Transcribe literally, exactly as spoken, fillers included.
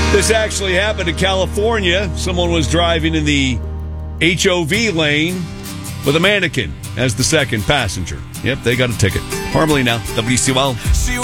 This actually happened in California. Someone was driving in the H O V lane with a mannequin as the second passenger. Yep, they got a ticket. Harmony now, W C L.